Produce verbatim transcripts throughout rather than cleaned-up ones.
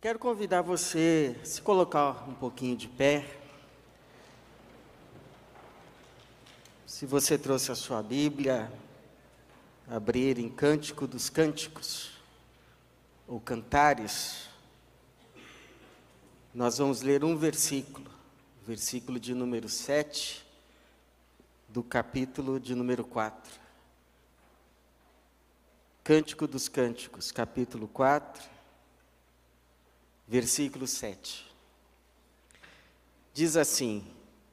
Quero convidar você a se colocar um pouquinho de pé. Se você trouxe a sua Bíblia, abrir em Cântico dos Cânticos, ou Cantares, nós vamos ler um versículo, versículo de número sete, do capítulo de número quatro. Cântico dos Cânticos, capítulo quatro, versículo sete. Diz assim: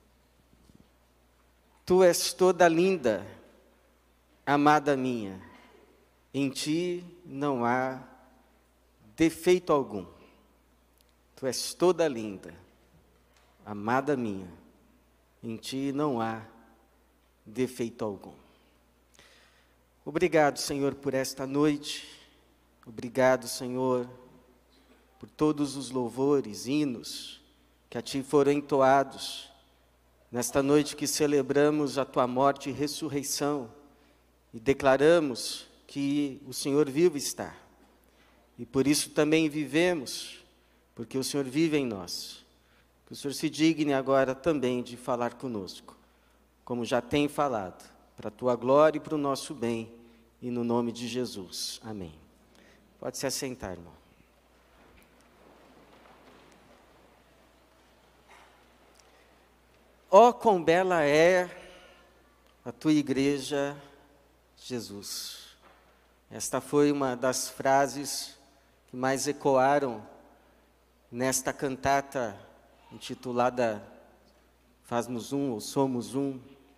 Tu és toda linda, amada minha, em ti não há defeito algum. Tu és toda linda, amada minha, em ti não há defeito algum. Obrigado, Senhor, por esta noite. Obrigado, Senhor, por todos os louvores, hinos que a Ti foram entoados nesta noite que celebramos a Tua morte e ressurreição e declaramos que o Senhor vivo está. E por isso também vivemos, porque o Senhor vive em nós. Que o Senhor se digne agora também de falar conosco, como já tem falado, para a Tua glória e para o nosso bem, e no nome de Jesus. Amém. Pode se assentar, irmão. Ó, quão bela é a Tua igreja, Jesus. Esta foi uma das frases que mais ecoaram nesta cantata intitulada Faz-nos um ou Somos um.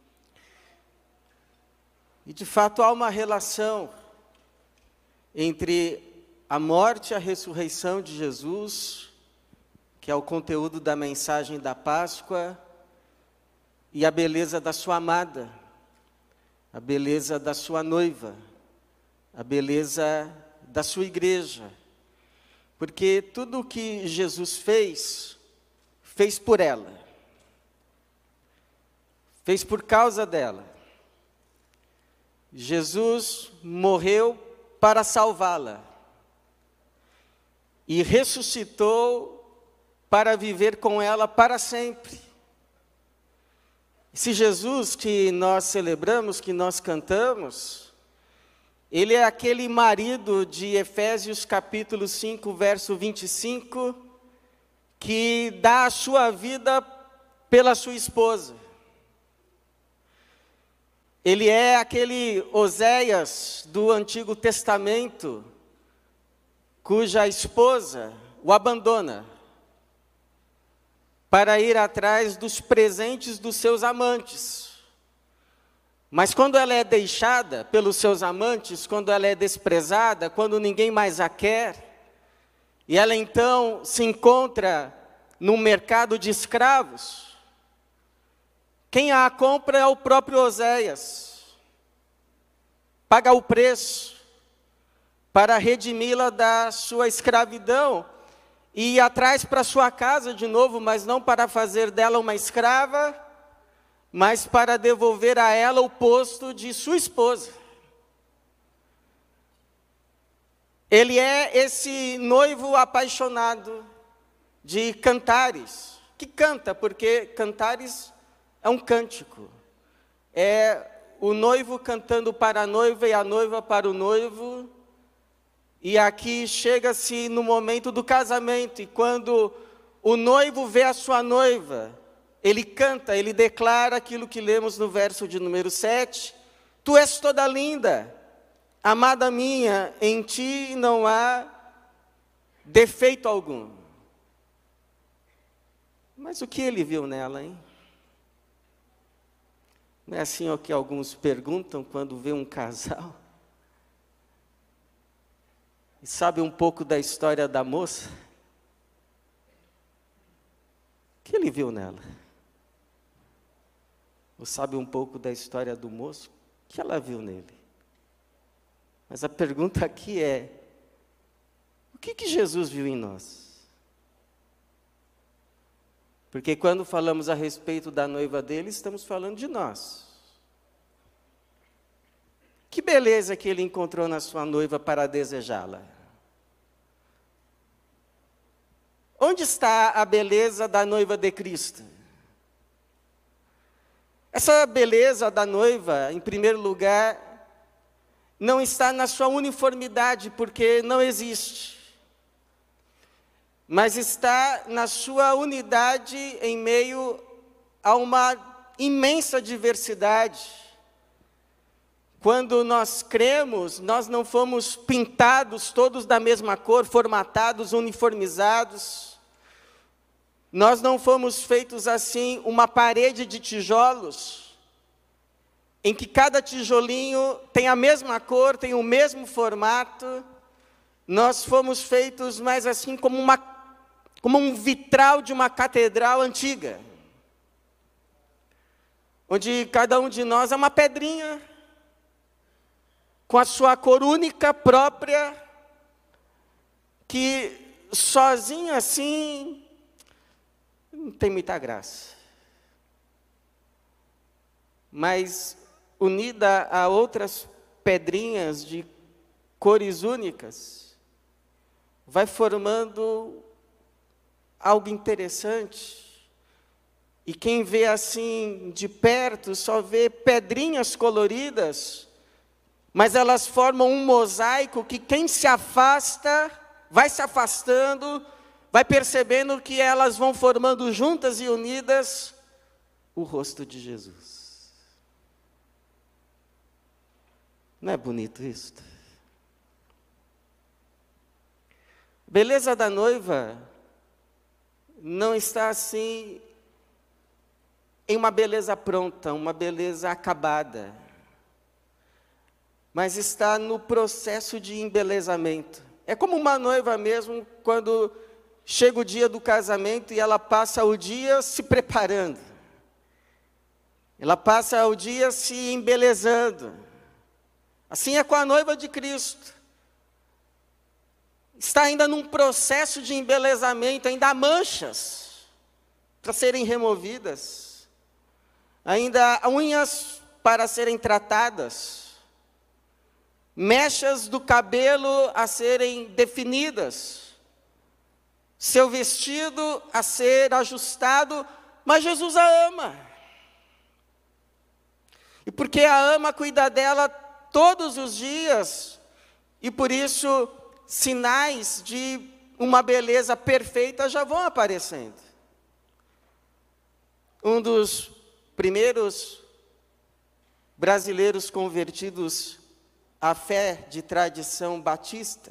E de fato há uma relação entre a morte e a ressurreição de Jesus, que é o conteúdo da mensagem da Páscoa, e a beleza da sua amada, a beleza da sua noiva, a beleza da sua igreja. Porque tudo o que Jesus fez, fez por ela, fez por causa dela. Jesus morreu para salvá-la e ressuscitou para viver com ela para sempre. Esse Jesus que nós celebramos, que nós cantamos, ele é aquele marido de Efésios capítulo cinco, verso vinte e cinco, que dá a sua vida pela sua esposa. Ele é aquele Oséias do Antigo Testamento, cuja esposa o abandona para ir atrás dos presentes dos seus amantes. Mas quando ela é deixada pelos seus amantes, quando ela é desprezada, quando ninguém mais a quer, e ela então se encontra num mercado de escravos, quem a compra é o próprio Oséias. Paga o preço para redimi-la da sua escravidão e ir atrás para sua casa de novo, mas não para fazer dela uma escrava, mas para devolver a ela o posto de sua esposa. Ele é esse noivo apaixonado de Cantares, que canta, porque Cantares é um cântico. É o noivo cantando para a noiva e a noiva para o noivo. E aqui chega-se no momento do casamento, e quando o noivo vê a sua noiva, ele canta, ele declara aquilo que lemos no verso de número sete: Tu és toda linda, amada minha, em ti não há defeito algum. Mas o que ele viu nela, hein? Não é assim o que alguns perguntam quando vê um casal? E sabe um pouco da história da moça? O que ele viu nela? Ou sabe um pouco da história do moço? O que ela viu nele? Mas a pergunta aqui é: o que que Jesus viu em nós? Porque quando falamos a respeito da noiva dele, estamos falando de nós. Que beleza que ele encontrou na sua noiva para desejá-la? onde está a beleza da noiva de Cristo? Essa beleza da noiva, em primeiro lugar, não está na sua uniformidade, porque não existe. Mas está na sua unidade em meio a uma imensa diversidade. Quando nós cremos, nós não fomos pintados todos da mesma cor, formatados, uniformizados. Nós não fomos feitos assim, uma parede de tijolos, em que cada tijolinho tem a mesma cor, tem o mesmo formato. Nós fomos feitos mais assim como, uma, como um vitral de uma catedral antiga, onde cada um de nós é uma pedrinha, com a sua cor única, própria, que sozinha assim não tem muita graça. Mas unida a outras pedrinhas de cores únicas, vai formando algo interessante. E quem vê assim de perto só vê pedrinhas coloridas, mas elas formam um mosaico que quem se afasta, vai se afastando, vai percebendo que elas vão formando juntas e unidas o rosto de Jesus. Não é bonito isso? Beleza da noiva não está assim em uma beleza pronta, uma beleza acabada, mas está no processo de embelezamento. É como uma noiva mesmo, quando chega o dia do casamento e ela passa o dia se preparando. Ela passa o dia se embelezando. Assim é com a noiva de Cristo. Está ainda num processo de embelezamento, ainda há manchas para serem removidas. Ainda há unhas para serem tratadas. Mechas do cabelo a serem definidas. Seu vestido a ser ajustado, mas Jesus a ama. E porque a ama, cuida dela todos os dias, e por isso sinais de uma beleza perfeita já vão aparecendo. Um dos primeiros brasileiros convertidos à fé de tradição batista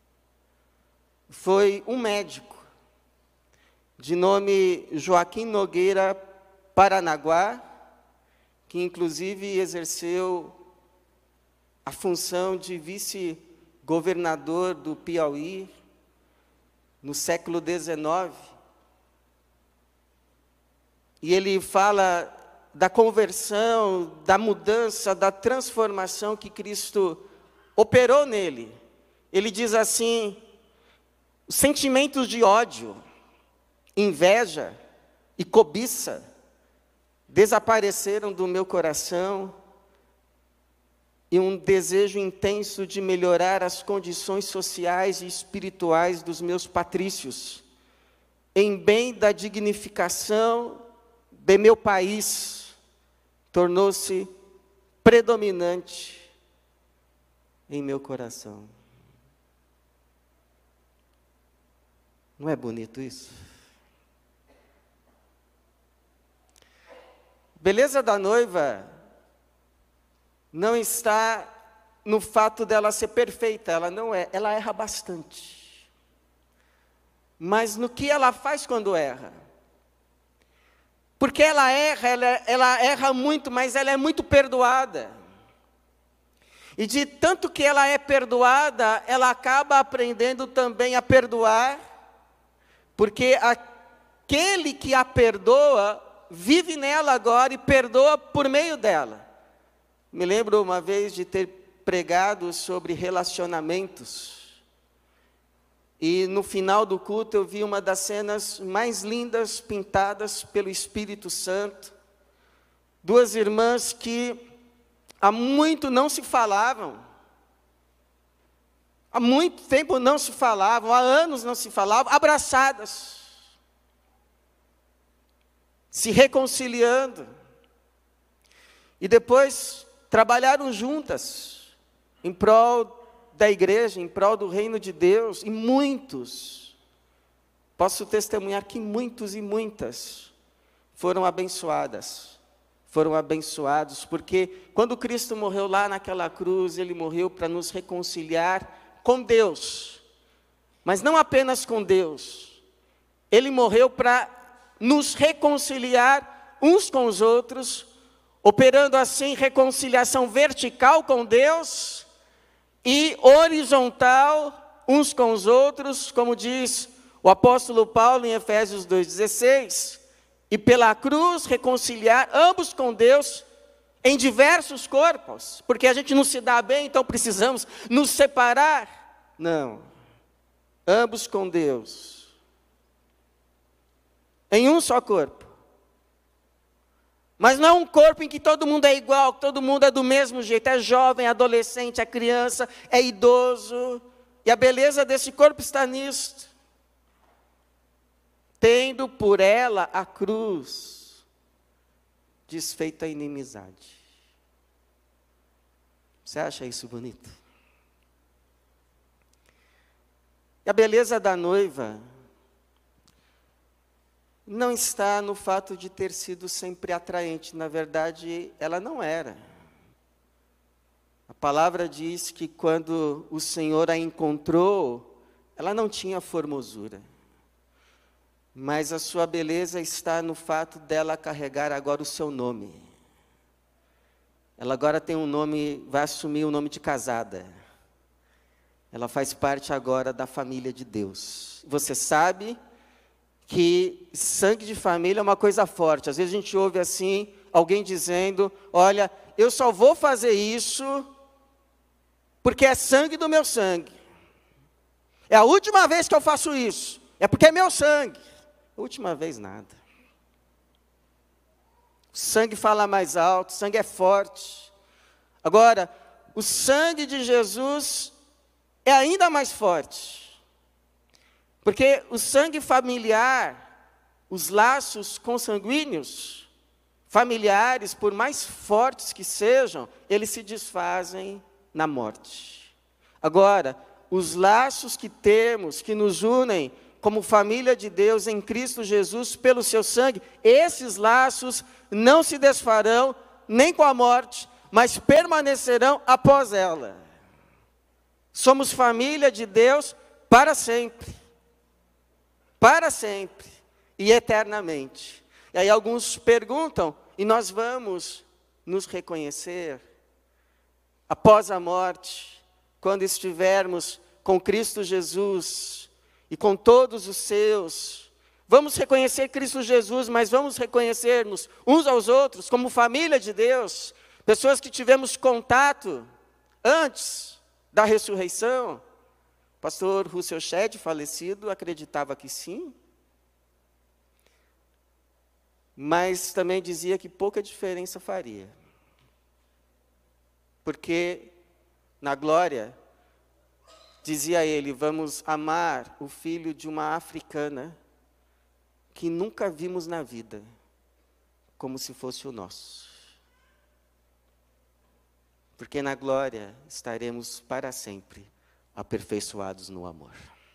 foi um médico, de nome Joaquim Nogueira Paranaguá, que inclusive exerceu a função de vice-governador do Piauí no século dezenove. E ele fala da conversão, da mudança, da transformação que Cristo operou nele. Ele diz assim: os sentimentos de ódio, inveja e cobiça desapareceram do meu coração, e um desejo intenso de melhorar as condições sociais e espirituais dos meus patrícios, em bem da dignificação de meu país, tornou-se predominante em meu coração. Não é bonito isso? Beleza da noiva não está no fato dela ser perfeita, ela não é, ela erra bastante. Mas no que ela faz quando erra? Porque ela erra, ela, ela erra muito, mas ela é muito perdoada. E de tanto que ela é perdoada, ela acaba aprendendo também a perdoar, porque aquele que a perdoa vive nela agora e perdoa por meio dela. Me lembro uma vez de ter pregado sobre relacionamentos, e no final do culto eu vi uma das cenas mais lindas pintadas pelo Espírito Santo. Duas irmãs que há muito não se falavam, há muito tempo não se falavam, há anos não se falavam, abraçadas. se reconciliando. E depois trabalharam juntas em prol da igreja, em prol do reino de Deus. E muitos, posso testemunhar que muitos e muitas foram abençoadas. Foram abençoados, porque quando Cristo morreu lá naquela cruz, Ele morreu para nos reconciliar com Deus. Mas não apenas com Deus. Ele morreu para nos reconciliar uns com os outros, operando assim reconciliação vertical com Deus e horizontal uns com os outros, como diz o apóstolo Paulo em Efésios dois, dezesseis, e pela cruz reconciliar ambos com Deus em diversos corpos, porque a gente não se dá bem, então precisamos nos separar. Não, ambos com Deus, em um só corpo. Mas não um corpo em que todo mundo é igual, que todo mundo é do mesmo jeito, é jovem, é adolescente, é criança, é idoso, e a beleza desse corpo está nisto. Tendo por ela a cruz, desfeita a inimizade. Você acha isso bonito? E a beleza da noiva não está no fato de ter sido sempre atraente. Na verdade, ela não era. A palavra diz que quando o Senhor a encontrou, ela não tinha formosura. Mas a sua beleza está no fato dela carregar agora o seu nome. Ela agora tem um nome, vai assumir o nome de casada. Ela faz parte agora da família de Deus. Você sabe que sangue de família é uma coisa forte. Às vezes a gente ouve assim, alguém dizendo, olha, eu só vou fazer isso porque é sangue do meu sangue. É a última vez que eu faço isso, é porque é meu sangue. Última vez nada. O sangue fala mais alto, o sangue é forte. Agora, o sangue de Jesus é ainda mais forte. Porque o sangue familiar, os laços consanguíneos, familiares, por mais fortes que sejam, eles se desfazem na morte. Agora, os laços que temos, que nos unem como família de Deus em Cristo Jesus, pelo seu sangue, esses laços não se desfarão nem com a morte, mas permanecerão após ela. Somos família de Deus para sempre. Para sempre e eternamente. E aí alguns perguntam, e nós vamos nos reconhecer após a morte, quando estivermos com Cristo Jesus e com todos os seus. Vamos reconhecer Cristo Jesus, mas vamos reconhecer-nos uns aos outros como família de Deus, pessoas que tivemos contato antes da ressurreição. Pastor Russell Shedd, falecido, acreditava que sim, mas também dizia que pouca diferença faria. Porque na glória, dizia ele, vamos amar o filho de uma africana que nunca vimos na vida, como se fosse o nosso. Porque na glória estaremos para sempre aperfeiçoados no amor.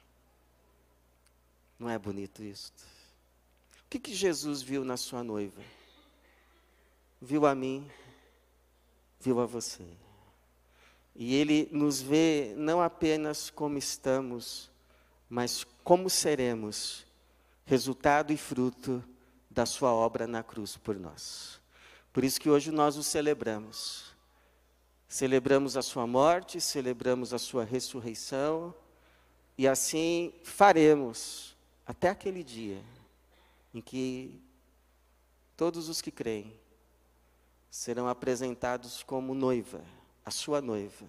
Não é bonito isso? O que, que Jesus viu na sua noiva? Viu a mim, viu a você. E Ele nos vê não apenas como estamos, mas como seremos, resultado e fruto da sua obra na cruz por nós. Por isso que hoje nós o celebramos. Celebramos a sua morte, celebramos a sua ressurreição, e assim faremos até aquele dia em que todos os que creem serão apresentados como noiva, a sua noiva.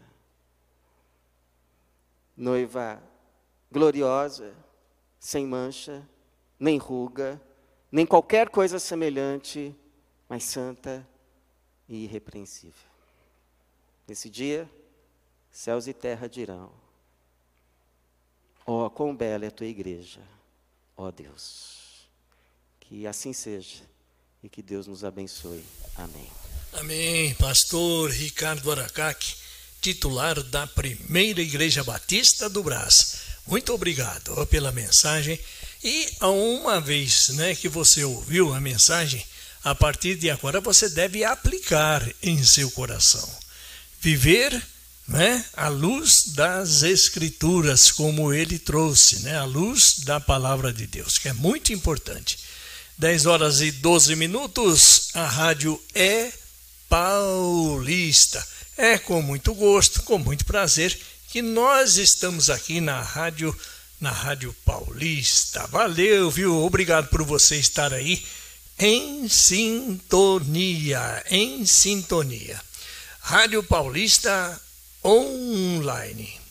Noiva gloriosa, sem mancha, nem ruga, nem qualquer coisa semelhante, mas santa e irrepreensível. Nesse dia, céus e terra dirão, ó, quão bela é a tua igreja, ó Deus. Que assim seja, e que Deus nos abençoe. Amém. Amém. Pastor Ricardo Aracaki, titular da Primeira Igreja Batista do Brás. Muito obrigado pela mensagem. E uma vez, né, que você ouviu a mensagem, a partir de agora você deve aplicar em seu coração. Viver, né, à luz das Escrituras, como ele trouxe, né, à luz da Palavra de Deus, que é muito importante. dez horas e doze minutos, a rádio é paulista. É com muito gosto, com muito prazer, que nós estamos aqui na rádio, na Rádio Paulista. Valeu, viu? Obrigado por você estar aí em sintonia, em sintonia. Rádio Paulista Online.